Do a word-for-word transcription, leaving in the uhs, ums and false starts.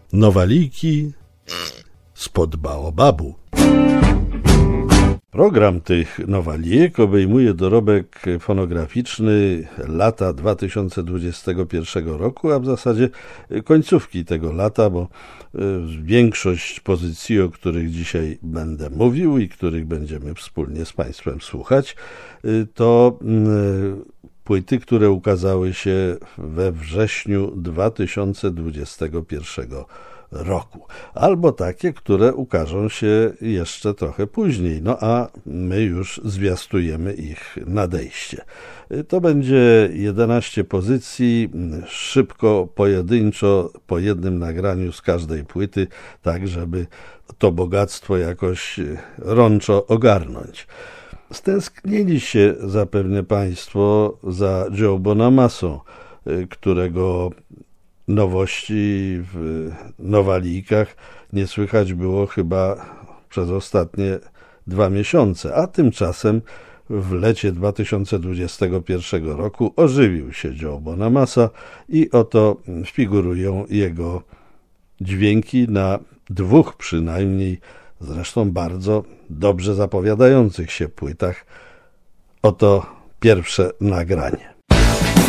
Nowaliki spod baobabu. Program tych nowalijek obejmuje dorobek fonograficzny lata dwa tysiące dwudziestego pierwszego roku, a w zasadzie końcówki tego lata, bo większość pozycji, o których dzisiaj będę mówił i których będziemy wspólnie z Państwem słuchać, to płyty, które ukazały się we wrześniu dwa tysiące dwudziestego pierwszego roku, albo takie, które ukażą się jeszcze trochę później, no a my już zwiastujemy ich nadejście. To będzie jedenaście pozycji, szybko, pojedynczo, po jednym nagraniu z każdej płyty, tak żeby to bogactwo jakoś rączo ogarnąć. Stęsknili się zapewne Państwo za Joe Bonamassą, którego nowości w nowalijkach nie słychać było chyba przez ostatnie dwa miesiące, a tymczasem w lecie dwa tysiące dwudziestego pierwszego roku ożywił się Joe Bonamassa i oto figurują jego dźwięki na dwóch przynajmniej, zresztą bardzo dobrze zapowiadających się płytach. Oto pierwsze nagranie.